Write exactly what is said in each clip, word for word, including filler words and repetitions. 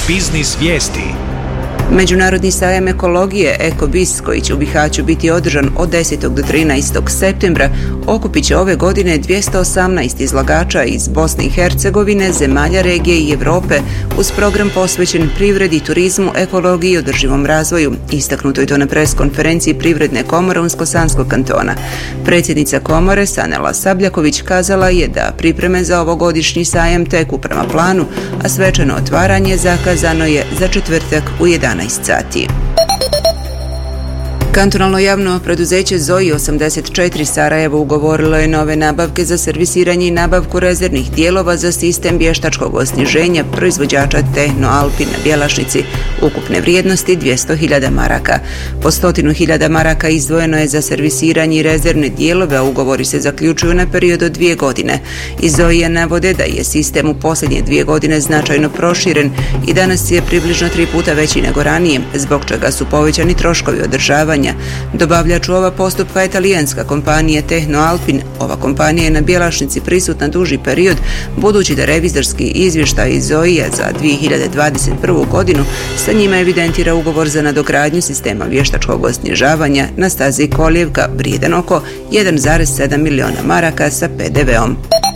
Biznis vijesti. Međunarodni sajam ekologije EkoBiz, koji će u Bihaću biti održan od desetog do trinaestog septembra, okupit će ove godine dvjesto osamnaest izlagača iz Bosne i Hercegovine, zemalja regije i Europe uz program posvećen privredi, turizmu, ekologiji i održivom razvoju. Istaknuto je to na pres konferenciji Privredne komore Unsko-Sanskog kantona. Predsjednica komore Sanela Sabljaković kazala je da pripreme za ovogodišnji sajam teku prema planu, a svečano otvaranje zakazano je za četvrtak u jedanaest sati. Kantonalno javno preduzeće Zoji osamdeset četiri Sarajevo ugovorilo je nove nabavke za servisiranje i nabavku rezervnih dijelova za sistem vještačkog osnježenja proizvođača Tehno Alpin na Bjelašnici, ukupne vrijednosti dvjesto hiljada maraka. Po stotinu hiljada maraka izdvojeno je za servisiranje i rezervne dijelove, a ugovori se zaključuju na period od dvije godine. Iz Zoije navode da je sistem u posljednje dvije godine značajno proširen i danas je približno tri puta veći nego ranije, zbog čega su povećani troškovi održavanja. Dobavljač ova postupka je talijanska kompanija Tehno Alpin. Ova kompanija je na Bjelašnici prisutna duži period, budući da revizorski izvještaj iz Zoije za dvije hiljade dvadeset prvu godinu sa njima evidentira ugovor za nadogradnju sistema vještačkog osnježavanja na stazi Kolijevka vrijedan oko jedan zarez sedam miliona maraka sa pe de veom.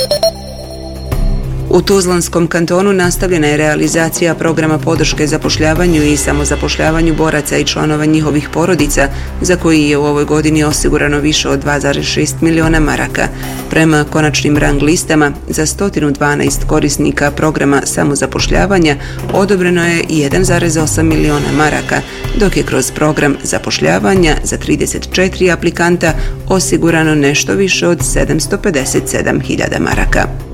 U Tuzlanskom kantonu nastavljena je realizacija programa podrške zapošljavanju i samozapošljavanju boraca i članova njihovih porodica, za koji je u ovoj godini osigurano više od dva zarez šest miliona maraka. Prema konačnim rang listama, za sto dvanaest korisnika programa samozapošljavanja odobreno je jedan zarez osam miliona maraka, dok je kroz program zapošljavanja za trideset četiri aplikanta osigurano nešto više od sedamsto pedeset sedam hiljada maraka.